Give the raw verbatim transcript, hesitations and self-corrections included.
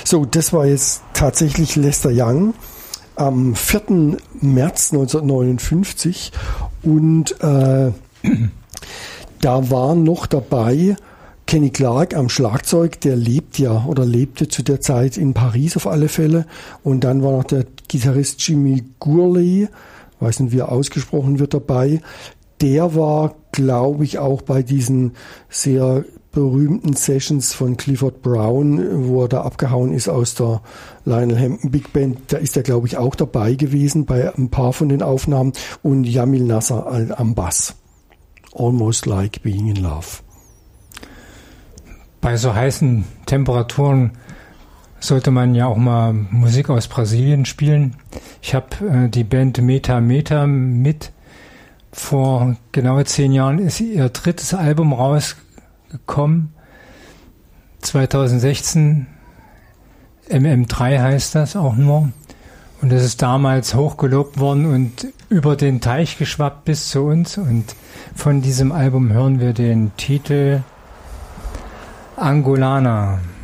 So, das war jetzt tatsächlich Lester Young am vierten März neunzehnhundertneunundfünfzig und äh, da war noch dabei Kenny Clarke am Schlagzeug, der lebt ja oder lebte zu der Zeit in Paris auf alle Fälle. Und dann war noch der Gitarrist Jimmy Gourley, weiß nicht, wie er ausgesprochen wird, dabei. Der war, glaube ich, auch bei diesen sehr berühmten Sessions von Clifford Brown, wo er da abgehauen ist aus der Lionel Hampton Big Band. Da ist er, glaube ich, auch dabei gewesen bei ein paar von den Aufnahmen. Und Jamil Nasser am Bass. Almost Like Being in Love. Bei so heißen Temperaturen sollte man ja auch mal Musik aus Brasilien spielen. Ich habe äh, die Band Meta Meta mit. Vor genau zehn Jahren ist ihr drittes Album rausgekommen. zweitausendsechzehn. M M drei heißt das auch nur. Und das ist damals hochgelobt worden und über den Teich geschwappt bis zu uns. Und von diesem Album hören wir den Titel Angolana.